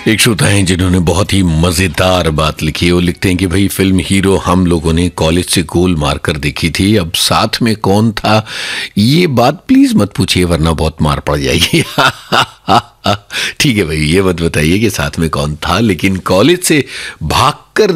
एक श्रोता हैं जिन्होंने बहुत ही मजेदार बात लिखी है। वो लिखते हैं कि भाई फिल्म हीरो हम लोगों ने कॉलेज से गोल मारकर देखी थी, अब साथ में कौन था ये बात प्लीज मत पूछिए वरना बहुत मार पड़ जाएगी। ठीक है भाई, ये मत बताइए कि साथ में कौन था, लेकिन कॉलेज से भागकर